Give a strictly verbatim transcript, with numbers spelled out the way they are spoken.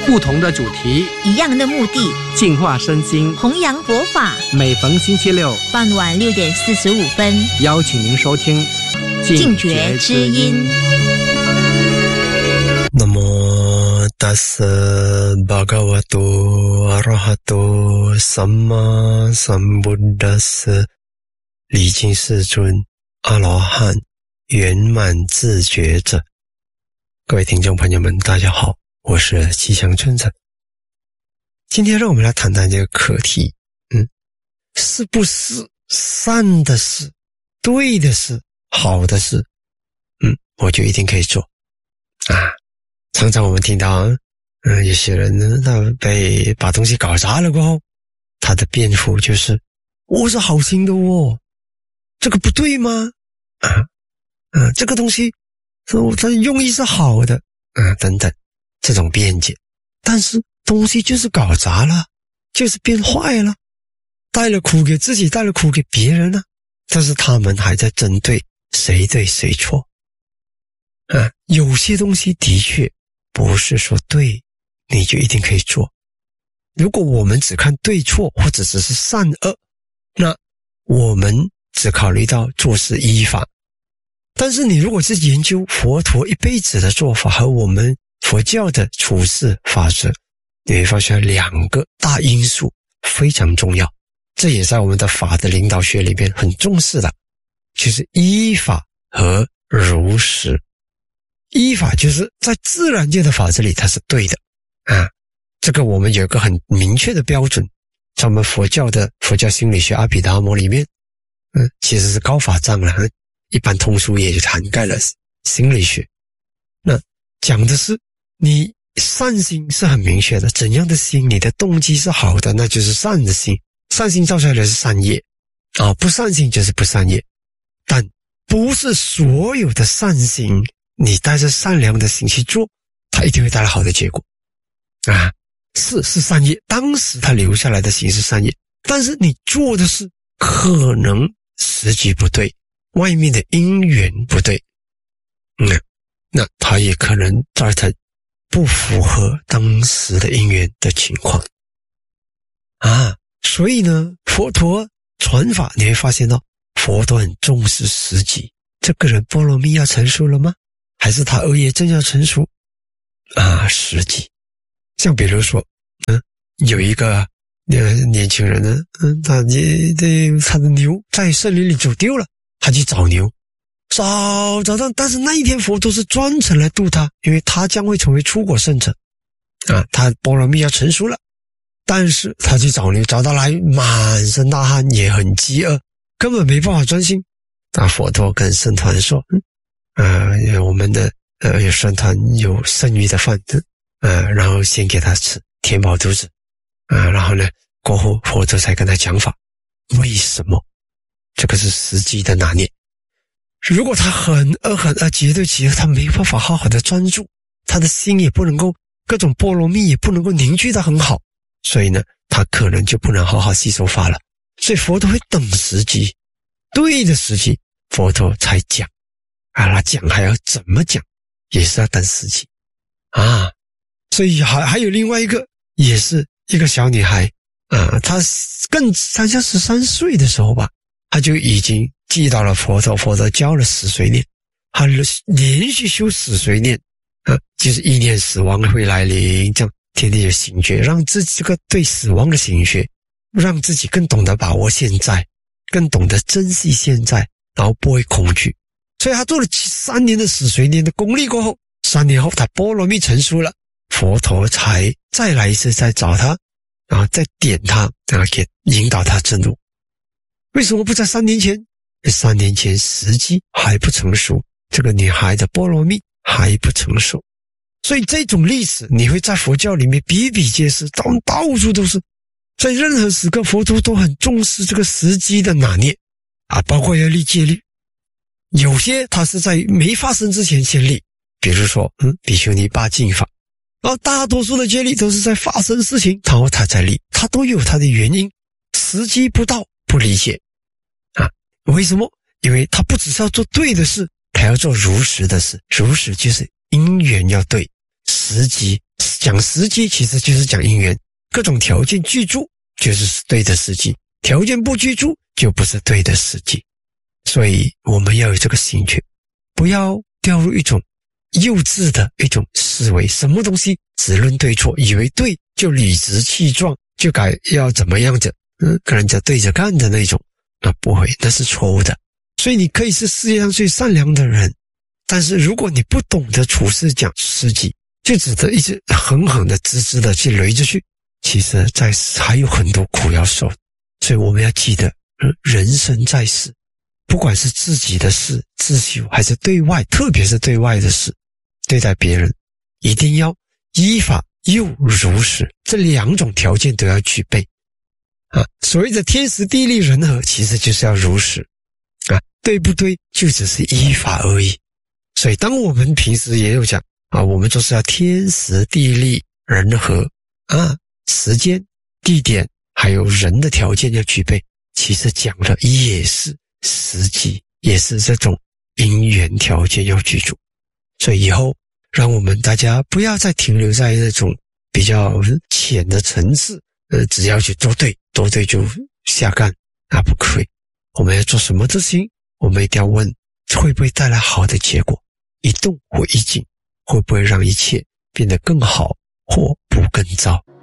不同的主题， 一样的目的， 净化身心， 弘扬佛法。 每逢星期六傍晚六点四十五分， 邀请您收听净觉之音。 Namo tassa bhagavato arahato samma sambuddhassa 礼敬世尊阿罗汉圆满自觉者。各位听众朋友们，大家好，我是吉祥尊者。今天让我们来谈谈这个课题，嗯，是不是善的事、对的事、好的事，嗯，我就一定可以做啊。常常我们听到，嗯，有些人呢，他被把东西搞砸了过后，他的辩护就是我是好心的哦，这个不对吗？啊，啊，这个东西它用意是好的，啊，等等，这种辩解。但是东西就是搞砸了，就是变坏了，带了苦给自己，带了苦给别人了，但是他们还在针对谁对谁错。啊，有些东西的确不是说对你就一定可以做。如果我们只看对错或者只是善恶，那我们只考虑到做事依法。但是你如果是研究佛陀一辈子的做法和我们佛教的处事法则，你会发现两个大因素非常重要，这也在我们的法的领导学里边很重视的，就是依法和如实。依法就是在自然界的法则里它是对的啊，这个我们有一个很明确的标准，在我们佛教的佛教心理学阿毗达摩里面，嗯，其实是高法藏了，一般通俗也就涵盖了心理学。那讲的是你善心是很明确的，怎样的心你的动机是好的，那就是善的心，善心造出来的是善业啊，不善心就是不善业。但不是所有的善心你带着善良的心去做，它一定会带来好的结果啊。是是善业，当时它留下来的心是善业，但是你做的事可能时机不对，外面的因缘不对，嗯，那它也可能造成不符合当时的因缘的情况啊。所以呢，佛陀传法你会发现到佛陀很重视时机，这个人波罗蜜要成熟了吗？还是他恶业正要成熟啊？时机，像比如说，嗯，有一个呃年轻人呢，嗯，他的他的牛在森林里走丢了，他去找牛，找找到，但是那一天佛陀是专程来度他，因为他将会成为出国圣者啊，他波罗蜜要成熟了，但是他去找牛，找到来满身大汗，也很饥饿，根本没办法专心。那佛陀跟僧团说，嗯。呃，我们的呃有僧团有剩余的饭，呃，然后先给他吃，填饱肚子，啊、呃，然后呢，过后佛陀才跟他讲法。为什么？这个是时机的拿捏。如果他很饿很饿，极度饥饿，他没办法好好的专注，他的心也不能够各种波罗蜜也不能够凝聚得很好，所以呢，他可能就不能好好吸收法了。所以佛陀会等时机，对的时机，佛陀才讲。啊，他讲还要怎么讲，也是要等时机啊。所以还还有另外一个，也是一个小女孩啊，她更好像十三岁的时候吧，她就已经记到了佛陀，佛陀教了死髓念，她连续修死髓念啊，就是意念死亡会来临，这样天天有醒觉，让自己这个对死亡的醒觉，让自己更懂得把握现在，更懂得珍惜现在，然后不会恐惧。所以他做了三年的死髓念的功力过后，三年后他波罗蜜成熟了，佛陀才再来一次再找他，然后再点他，然后给引导他正路。为什么不在三年前？三年前时机还不成熟，这个女孩的波罗蜜还不成熟。所以这种例子你会在佛教里面比比皆是，到到处都是，在任何时刻佛陀都很重视这个时机的拿捏啊，包括要立戒律。有些他是在没发生之前先立，比如说嗯，比丘尼八禁法，然后大多数的戒律都是在发生事情然后他才立，他都有他的原因，时机不到不理解啊。为什么？因为他不只是要做对的事，还要做如实的事，如实就是因缘要对，时机讲时机其实就是讲因缘，各种条件具足就是对的时机，条件不具足就不是对的时机。所以我们要有这个心觉，不要掉入一种幼稚的一种思维，什么东西只论对错，以为对就理直气壮，就该要怎么样的，嗯，跟人家对着干的那种，那不会，那是错误的。所以你可以是世界上最善良的人，但是如果你不懂得处事讲时机，就只得一直狠狠的直直的去雷着去，其实在世还有很多苦要受。所以我们要记得，人生在世，不管是自己的事自修，还是对外，特别是对外的事，对待别人一定要依法又如实，这两种条件都要具备啊。所谓的天时地利人和，其实就是要如实啊，对不对就只是依法而已。所以当我们平时也有讲啊，我们就是要天时地利人和啊，时间地点还有人的条件要具备，其实讲的也是时机，也是这种因缘条件要具足。所以以后让我们大家不要再停留在那种比较浅的层次，呃，只要去做对做对就下干，那不可以。我们要做什么事情，我们一定要问会不会带来好的结果，一动或一静会不会让一切变得更好或不更糟。